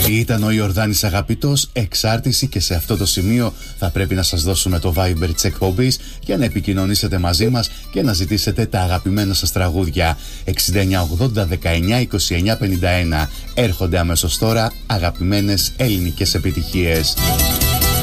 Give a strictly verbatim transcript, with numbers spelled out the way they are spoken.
Ήταν ο Ιορδάνης Αγαπητός, Εξάρτηση, και σε αυτό το σημείο θα πρέπει να σας δώσουμε το Viber της εκπομπής για να επικοινωνήσετε μαζί μας και να ζητήσετε τα αγαπημένα σας τραγούδια. εξήντα εννιά ογδόντα δεκαεννιά είκοσι εννιά πενήντα ένα. Έρχονται αμέσως τώρα αγαπημένες ελληνικές επιτυχίες.